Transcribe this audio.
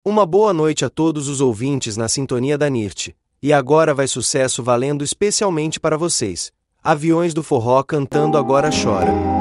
Uma boa noite a todos os ouvintes na sintonia da NIRT. E agora vai sucesso valendo especialmente para vocês. Aviões do Forró cantando Agora Chora.